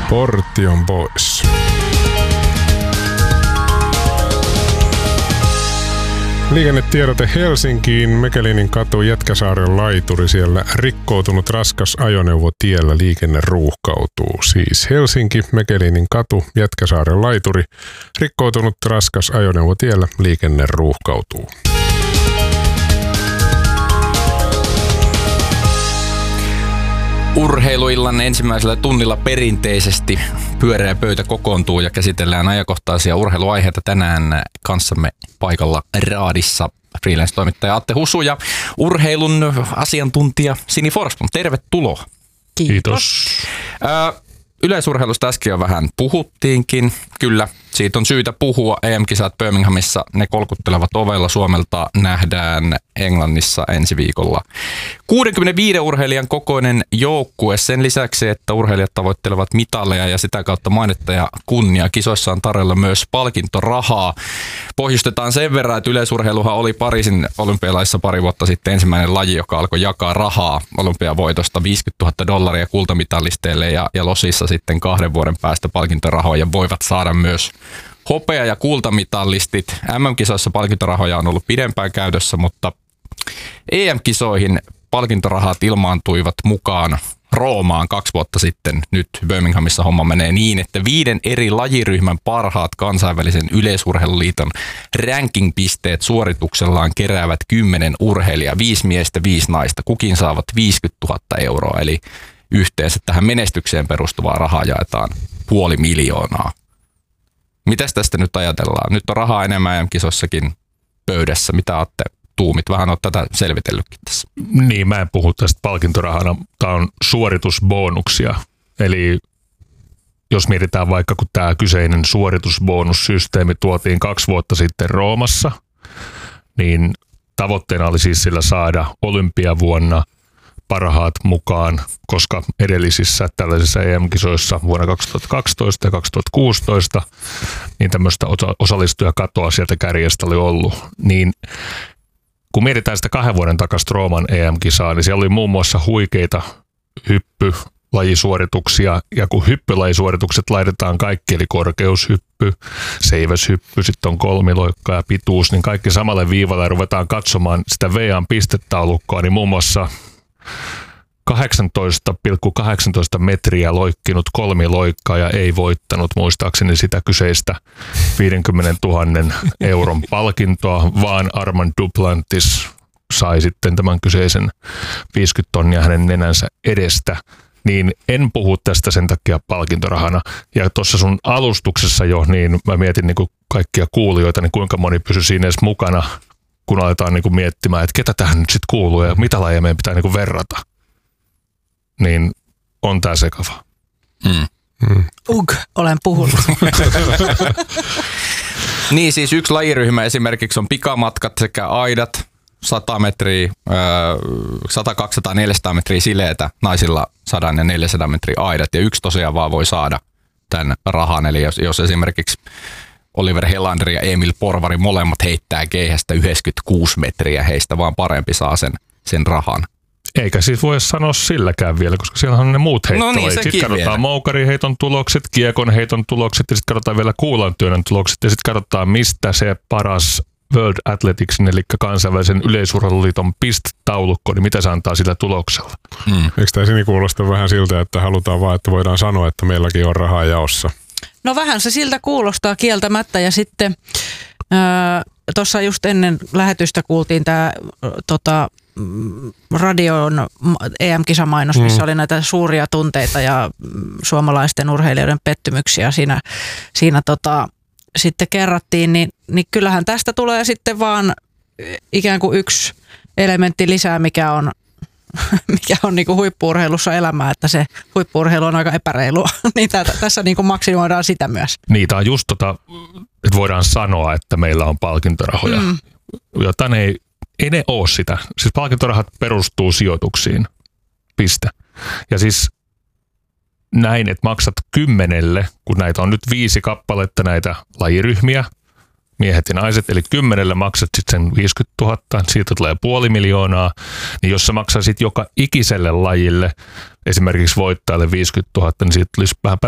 Portti on pois. Liikennetiedote Helsinkiin. Mekelinin katu, Jätkäsaaren laituri. Siellä rikkoutunut raskas ajoneuvo tiellä, liikenne ruuhkautuu. Siis Helsinki, Mekelinin katu, Jätkäsaaren laituri. Rikkoutunut raskas ajoneuvo tiellä, liikenne ruuhkautuu. Urheiluillan ensimmäisellä tunnilla perinteisesti pyöreä pöytä kokoontuu ja käsitellään ajankohtaisia urheiluaiheita. Tänään kanssamme paikalla Raadissa freelance-toimittaja Atte Husu ja urheilun asiantuntija Sini Forsblom. Tervetuloa. Kiitos. Yleisurheilusta äsken jo vähän puhuttiinkin. Kyllä, siitä on syytä puhua. EM-kisat Birminghamissa, ne kolkuttelevat ovella. Suomelta nähdään Englannissa ensi viikolla 65 urheilijan kokoinen joukkue. Sen lisäksi, että urheilijat tavoittelevat mitaleja ja sitä kautta mainetta ja kunnia. Kisoissa on tarjolla myös palkintorahaa. Pohjustetaan sen verran, että yleisurheiluhan oli Pariisin olympialaissa pari vuotta sitten ensimmäinen laji, joka alkoi jakaa rahaa olympiavoitosta $50,000 kultamitalisteille ja losissa sitten 2 vuoden päästä palkintorahoja voivat saada myös hopea- ja kultamitallistit. MM-kisoissa palkintorahoja on ollut pidempään käytössä, mutta EM-kisoihin palkintorahat ilmaantuivat mukaan Roomaan 2 vuotta sitten. Nyt Birminghamissa homma menee niin, että 5 eri lajiryhmän parhaat kansainvälisen yleisurheiluliiton ranking-pisteet suorituksellaan keräävät 10 urheilijaa, 5 miestä, 5 naista. Kukin saavat €50,000, eli yhteensä tähän menestykseen perustuvaa rahaa jaetaan $500,000. Mitäs tästä nyt ajatellaan? Nyt on rahaa enemmän EM-kisossakin pöydässä. Mitä olette tuumit? Vähän olet tätä selvitellytkin tässä. Niin, mä en puhu tästä palkintorahana. Tämä on suoritusbonuksia. Eli jos mietitään vaikka, kun tämä kyseinen suoritusbonussysteemi tuotiin 2 vuotta sitten Roomassa, niin tavoitteena oli siis sillä saada olympiavuonna parhaat mukaan, koska edellisissä tällaisissa EM-kisoissa vuonna 2012 ja 2016, niin tämmöistä osallistujakatoa sieltä kärjestä oli ollut. Niin kun mietitään sitä 2 vuoden takaisin Rooman EM-kisaa, niin siellä oli muun muassa huikeita hyppylajisuorituksia, ja kun hyppylajisuoritukset laitetaan kaikki, eli korkeushyppy, seiväshyppy, sitten on kolmiloikka ja pituus, niin kaikki samalle viivalle ja ruvetaan katsomaan sitä VA:n pistetaulukkoa, niin muun muassa 18,18 metriä loikkinut kolmiloikkaa ja ei voittanut muistaakseni sitä kyseistä €50,000 palkintoa, vaan Armand Duplantis sai sitten tämän kyseisen 50 tonnia hänen nenänsä edestä. Niin en puhu tästä sen takia palkintorahana. Ja tuossa sun alustuksessa jo, niin mä mietin niin kuin kaikkia kuulijoita, niin kuinka moni pysyy siinä edes mukana, kun aletaan niin kuin miettimään, että ketä tähän nyt sitten kuuluu ja mitä lajeja meidän pitää niin kuin verrata. Niin on tää sekava. Olen puhunut. Niin, siis yksi lajiryhmä esimerkiksi on pikamatkat sekä aidat, 100 metriä, 100, 200, 400 metriä sileetä, naisilla 100 ja 400 metriä aidat, ja yksi tosiaan vaan voi saada tämän rahan. Eli jos esimerkiksi Oliver Helander ja Emil Porvari molemmat heittää keihästä 96 metriä, heistä vaan parempi saa sen rahan. Eikä siis voi sanoa silläkään vielä, koska siellä on ne muut heittolajit. No niin, sitten katsotaan moukariheiton tulokset, kiekonheiton tulokset ja sitten katsotaan vielä kuulantyönnön tulokset ja sitten katsotaan, mistä se paras World Athleticsin, eli kansainvälisen yleisurheiluliiton pistetaulukko, niin mitä se antaa sillä tuloksella. Eikö tämä Sini kuulosta vähän siltä, että halutaan vaan, että voidaan sanoa, että meilläkin on rahaa jaossa? No vähän se siltä kuulostaa kieltämättä, ja sitten tuossa just ennen lähetystä kuultiin tämä radion EM-kisamainos, missä oli näitä suuria tunteita ja suomalaisten urheilijoiden pettymyksiä siinä sitten kerrattiin, niin kyllähän tästä tulee sitten vaan ikään kuin yksi elementti lisää, mikä on niin kuin huippu-urheilussa elämää, että se huippu-urheilu on aika epäreilua, niin tässä niin kuin maksimoidaan sitä myös. Niitä on just että voidaan sanoa, että meillä on palkintorahoja, jotain ei ne ole sitä. Siis palkintorahat perustuu sijoituksiin. Piste. Ja siis näin, että maksat 10, kun näitä on nyt 5 kappaletta näitä lajiryhmiä, miehet ja naiset, eli 10 maksat sitten sen 50,000, siitä tulee $500,000, niin jos sä maksaisit joka ikiselle lajille, esimerkiksi voittajalle 50,000, niin siitä tulisi vähän päälle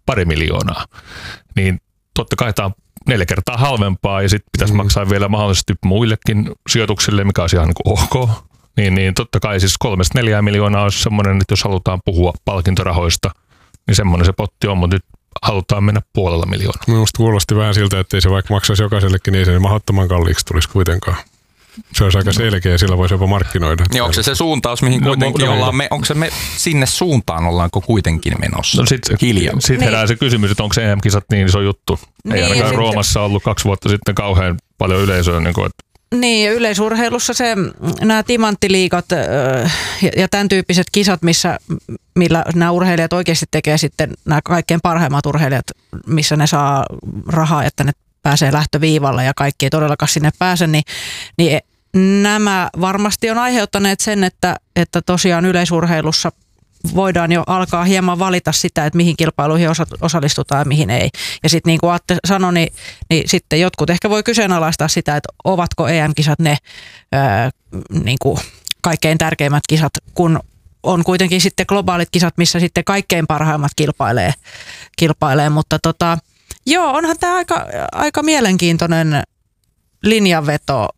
2 miljoonaa. Niin totta kai tämä on 4 kertaa halvempaa ja sitten pitäisi maksaa vielä mahdollisesti muillekin sijoituksille, mikä on ihan niin ok. Niin totta kai siis 3-4 miljoonaa olisi semmoinen, että jos halutaan puhua palkintorahoista, niin semmoinen se potti on, mutta nyt halutaan mennä 500 miljoonaa. Minusta kuulosti vähän siltä, että ei se vaikka maksaisi jokaisellekin, niin ei se mahdottoman kalliiksi tulisi kuitenkaan. Se olisi aika selkeä ja sillä voisi jopa markkinoida. Niin onko se suuntaus, mihin kuitenkin ollaan, onko se me sinne suuntaan ollaanko kuitenkin menossa? No sitten herää se kysymys, että onko se EM-kisat niin iso juttu. Ei ainakaan Roomassa ollut 2 vuotta sitten kauhean paljon yleisöä. Niin, yleisurheilussa nämä timanttiliigat ja tämän tyyppiset kisat, millä nämä urheilijat oikeasti tekee sitten, nämä kaikkein parhaimmat urheilijat, missä ne saa rahaa, että ne pääsee lähtöviivalle ja kaikki ei todellakaan sinne pääse, niin nämä varmasti on aiheuttaneet sen, että tosiaan yleisurheilussa voidaan jo alkaa hieman valita sitä, että mihin kilpailuihin osallistutaan ja mihin ei. Ja sitten niin kuin Atte sanoi, niin sitten jotkut ehkä voi kyseenalaistaa sitä, että ovatko EM-kisat ne niin kuin kaikkein tärkeimmät kisat, kun on kuitenkin sitten globaalit kisat, missä sitten kaikkein parhaimmat kilpailee. Mutta joo, onhan tämä aika mielenkiintoinen linjanveto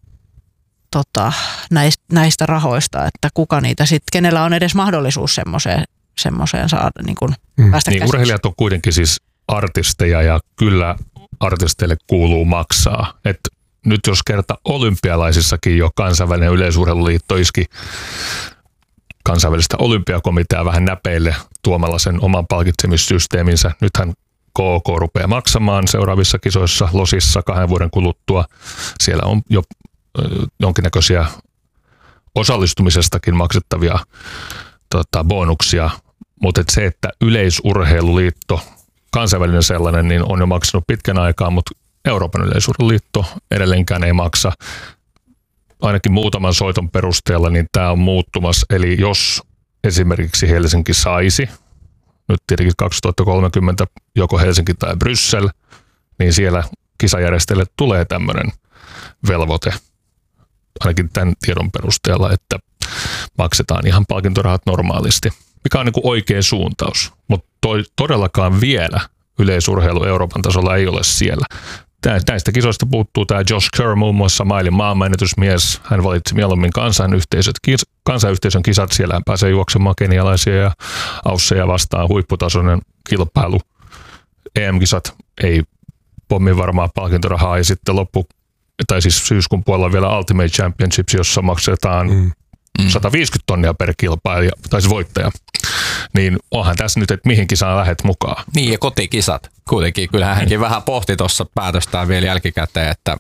näistä rahoista, että kuka niitä sitten, kenellä on edes mahdollisuus semmoiseen saada niin kuin päästä käsiksi. Urheilijat on kuitenkin siis artisteja ja kyllä artisteille kuuluu maksaa. Et nyt jos kerta olympialaisissakin jo kansainvälinen yleisurheiluliitto iski kansainvälistä olympiakomiteaa vähän näpeille tuomalla sen oman palkitsemissysteeminsä. Nythän KK rupeaa maksamaan seuraavissa kisoissa Losissa 2 vuoden kuluttua. Siellä on jo jonkinnäköisiä osallistumisestakin maksettavia bonuksia, mutta se, että yleisurheiluliitto, kansainvälinen sellainen, niin on jo maksanut pitkän aikaa, mutta Euroopan yleisurheiluliitto edelleenkään ei maksa. Ainakin muutaman soiton perusteella niin tämä on muuttumassa, eli jos esimerkiksi Helsinki saisi, nyt tietenkin 2030 joko Helsinki tai Bryssel, niin siellä kisajärjestäjille tulee tämmöinen velvoite, ainakin tämän tiedon perusteella, että maksetaan ihan palkintorahat normaalisti, mikä on niin kuin oikea suuntaus, mutta todellakaan vielä yleisurheilu Euroopan tasolla ei ole siellä. Näistä kisoista puuttuu tämä Josh Kerr, muun muassa mailin maanmenetysmies. Hän valitsi mieluummin kansanyhteisön kisat. Siellä hän pääsee juoksemaan kenialaisia ja ausseja vastaan, huipputasoinen kilpailu. EM-kisat ei pommin varmaan palkintorahaa ja sitten syyskuun puolella vielä Ultimate Championships, jossa maksetaan 150 tonnia per kilpailija tai voittaja. Niin onhan tässä nyt, että mihin kisaan lähdet mukaan. Niin ja kotikisat kuitenkin. Kyllähän hänkin vähän pohti tuossa päätöstään vielä jälkikäteen, että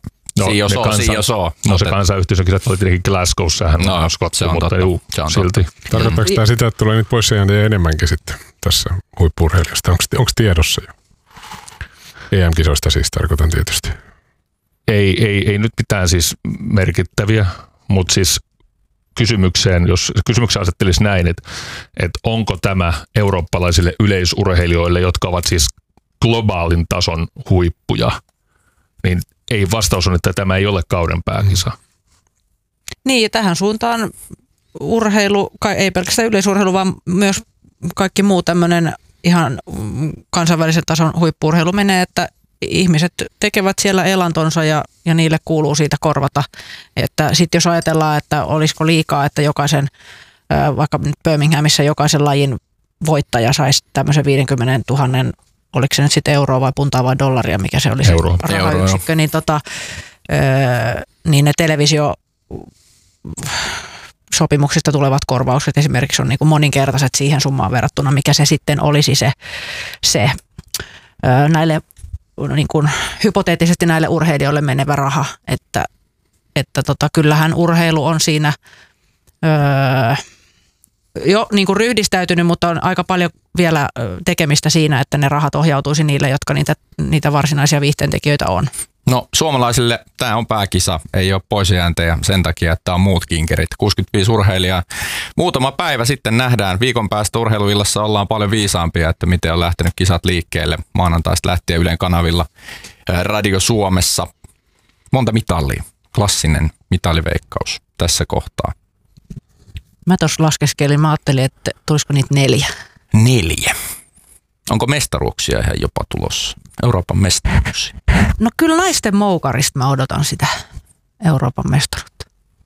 se kansanyhteisön kisat oli tietenkin Glasgowssa, hän on Skotti, mutta silti. Tarkoittaako tämä sitä, että tulee nyt pois enemmänkin sitten tässä huippu-urheilijasta? Onko tiedossa jo? EM-kisoista siis tarkoitan tietysti. Ei nyt mitään siis merkittäviä, mutta siis jos kysymyksen asettelisi näin, että onko tämä eurooppalaisille yleisurheilijoille, jotka ovat siis globaalin tason huippuja, niin ei vastaus on, että tämä ei ole kauden pääkisa. Niin, ja tähän suuntaan urheilu, ei pelkästään yleisurheilu, vaan myös kaikki muu tämmöinen ihan kansainvälisen tason huippu-urheilu menee, että ihmiset tekevät siellä elantonsa ja niille kuuluu siitä korvata. Että sitten jos ajatellaan, että olisiko liikaa, että jokaisen, vaikka nyt Birminghamissa jokaisen lajin voittaja saisi tämmöisen 50 000, oliko se nyt sitten euroa vai puntaa vai dollaria, mikä se oli se rahayksikkö, niin ne televisiosopimuksista tulevat korvaukset esimerkiksi on niin kuin moninkertaiset siihen summaan verrattuna, mikä se sitten olisi se näille niin kuin hypoteettisesti näille urheilijoille menevä raha, että kyllähän urheilu on siinä jo niin kuin ryhdistäytynyt, mutta on aika paljon vielä tekemistä siinä, että ne rahat ohjautuisi niille, jotka niitä varsinaisia viihteentekijöitä on. No suomalaisille tämä on pääkisa, ei ole poisjääntejä sen takia, että on muut kinkerit. 65 urheilijaa. Muutama päivä sitten nähdään, viikon päästä urheiluillassa ollaan paljon viisaampia, että miten on lähtenyt kisat liikkeelle maanantaista lähtien Ylen kanavilla Radio Suomessa. Monta mitallia, klassinen mitaliveikkaus tässä kohtaa. Mä tuossa laskeskelin, mä ajattelin, että tulisiko niitä 4. 4. Onko mestaruuksia ihan jopa tulossa? Euroopan mestaruuksia? No kyllä naisten moukarista mä odotan sitä Euroopan mestaruutta.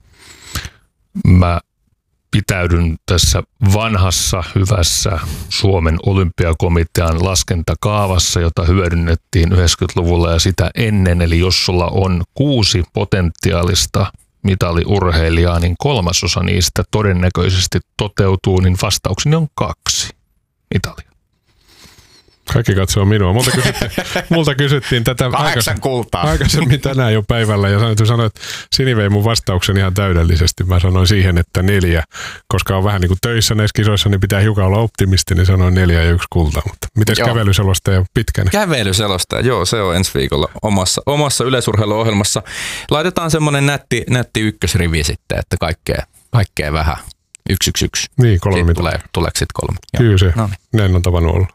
Mä pitäydyn tässä vanhassa, hyvässä Suomen olympiakomitean laskentakaavassa, jota hyödynnettiin 90-luvulla ja sitä ennen. Eli jos sulla on 6 potentiaalista mitaliurheilijaa, niin 1/3 niistä todennäköisesti toteutuu, niin vastaukseni on 2 mitalia. Kaikki katsoo minua. Multa kysyttiin tätä 8 kultaa. aikaisemmin tänään jo päivällä ja sanoin, että Sini vei mun vastauksen ihan täydellisesti. Mä sanoin siihen, että 4, koska on vähän niin kuin töissä näissä kisoissa, niin pitää hiukan olla optimisti, niin sanoin 4 ja 1 kulta. Mutta mites kävelyselostaja pitkänä? Kävelyselostaja, joo, se on ensi viikolla omassa yleisurheiluohjelmassa. Laitetaan semmoinen nätti ykkösrivi sitten, että kaikkea vähän. 1-1-1. Niin, 3 Tuleeko sitten 3? Kyllä se, näin on tavannut olla.